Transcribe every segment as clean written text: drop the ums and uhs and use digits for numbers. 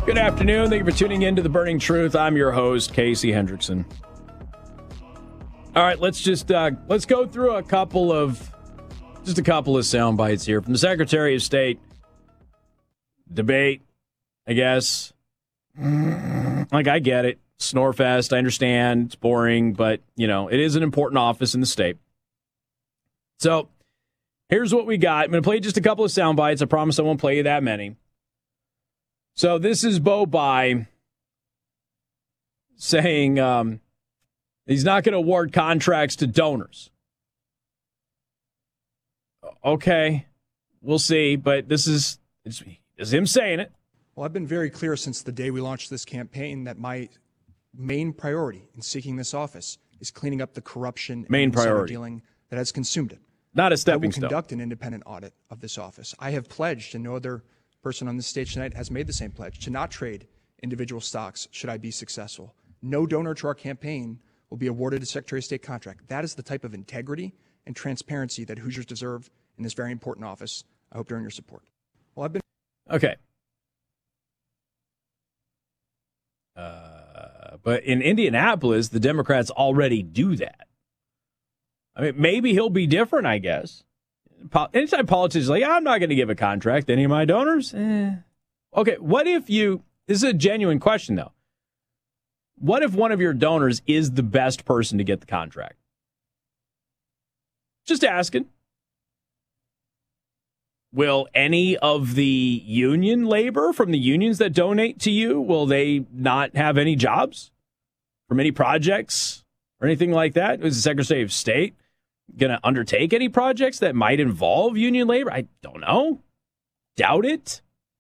Good afternoon. Thank you for tuning in to The Burning Truth. I'm your host, Casey Hendrickson. All right, let's go through a couple of sound bites here from the Secretary of State debate, I guess. Like, I get it. Snorefest, I understand. It's boring, but, it is an important office in the state. So, here's what we got. I'm going to play just a couple of sound bites. I promise I won't play you that many. So, this is Bo Bai saying he's not going to award contracts to donors. Okay, we'll see, but it's him saying it. Well, I've been very clear since the day we launched this campaign that my main priority in seeking this office is cleaning up the corruption and insider dealing that has consumed it. Not a stepping stone. I will conduct an independent audit of this office. I have pledged, and no other person on this stage tonight has made the same pledge, to not trade individual stocks should I be successful. No donor to our campaign will be awarded a Secretary of State contract. That is the type of integrity and transparency that Hoosiers deserve in this very important office. I hope to earn your support. Well, I've been... Okay. But in Indianapolis, the Democrats already do that. I mean, maybe he'll be different, I guess. Anytime politicians are like, I'm not going to give a contract to any of my donors. Okay, what if this is a genuine question, though. What if one of your donors is the best person to get the contract? Just asking. Will any of the union labor from the unions that donate to you, will they not have any jobs from any projects or anything like that? Is the Secretary of State going to undertake any projects that might involve union labor? I don't know. Doubt it.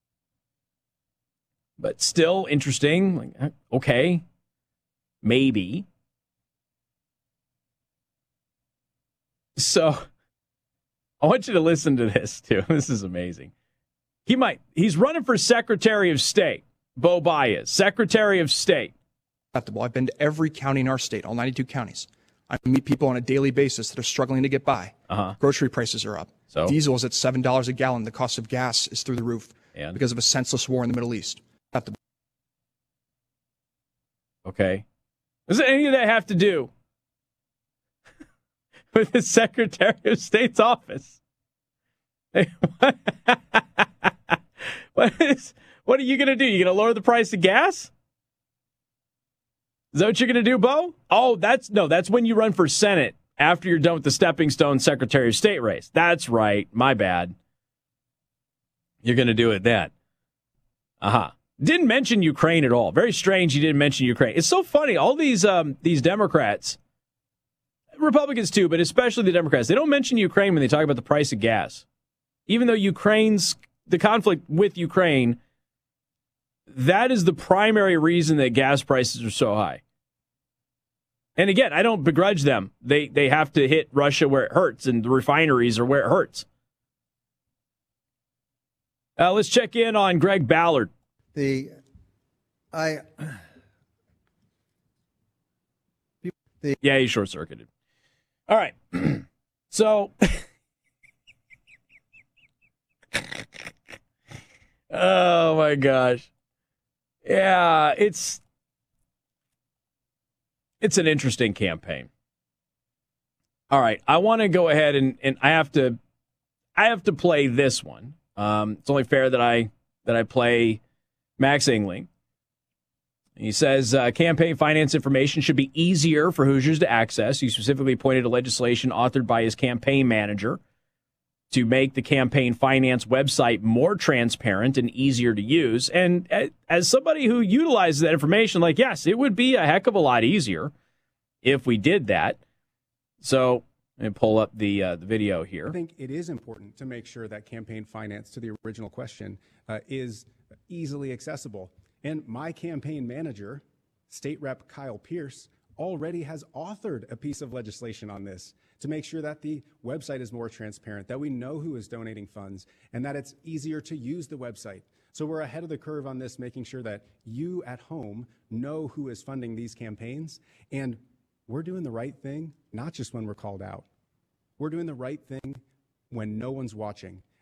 But still interesting. Like, okay, maybe. So I want you to listen to this, too. This is amazing. He's running for Secretary of State. Bo Bai is Secretary of State. I've been to every county in our state, all 92 counties. I meet people on a daily basis that are struggling to get by. Grocery prices are up. So? Diesel is at $7 a gallon. The cost of gas is through the roof because of a senseless war in the Middle East. Okay. Does any of that have to do with the Secretary of State's office? What are you going to do? You going to lower the price of gas? Is that what you're going to do, Bo? Oh, that's when you run for Senate after you're done with the stepping stone Secretary of State race. That's right. My bad. You're going to do it then. Didn't mention Ukraine at all. Very strange you didn't mention Ukraine. It's so funny. All these Democrats, Republicans too, but especially the Democrats, they don't mention Ukraine when they talk about the price of gas. Even though the conflict with Ukraine, that is the primary reason that gas prices are so high. And again, I don't begrudge them. They have to hit Russia where it hurts, and the refineries are where it hurts. Let's check in on Greg Ballard. Yeah, he's short-circuited. All right. So, oh my gosh. Yeah, it's an interesting campaign. All right, I want to go ahead and I have to play this one. It's only fair that I play Max Engling. He says campaign finance information should be easier for Hoosiers to access. He specifically pointed to legislation authored by his campaign manager to make the campaign finance website more transparent and easier to use. And as somebody who utilizes that information, like, yes, it would be a heck of a lot easier if we did that. So let me pull up the video here. I think it is important to make sure that campaign finance, to the original question, is easily accessible. And my campaign manager, State Rep Kyle Pierce, already has authored a piece of legislation on this to make sure that the website is more transparent, that we know who is donating funds, and that it's easier to use the website. So we're ahead of the curve on this, making sure that you at home know who is funding these campaigns. And we're doing the right thing, not just when we're called out. We're doing the right thing when no one's watching.